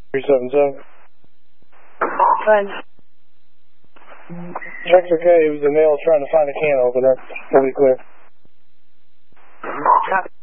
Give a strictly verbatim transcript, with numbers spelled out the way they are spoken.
three seven seven. Fine. Check's okay. It was a male trying to find a can opener. That'll be clear. Copy.